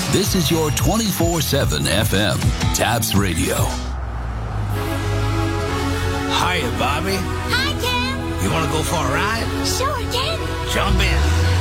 This is your 24/7 FM, TAPS Radio. Hiya, Bobby. Hi, Ken. You want to go for a ride? Sure, Ken. Jump in.